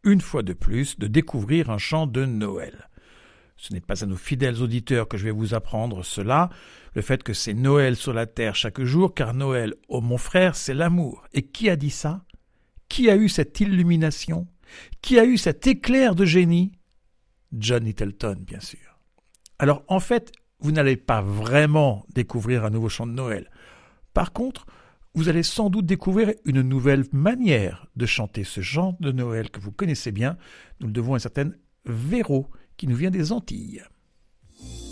une fois de plus, de découvrir un chant de Noël. Ce n'est pas à nos fidèles auditeurs que je vais vous apprendre cela, le fait que c'est Noël sur la terre chaque jour, car Noël, oh mon frère, c'est l'amour. Et qui a dit ça? Qui a eu cette illumination? Qui a eu cet éclair de génie? John Littleton, bien sûr. Alors, en fait, vous n'allez pas vraiment découvrir un nouveau chant de Noël. Par contre, vous allez sans doute découvrir une nouvelle manière de chanter ce chant de Noël que vous connaissez bien. Nous le devons à une certaine Véro, qui nous vient des Antilles.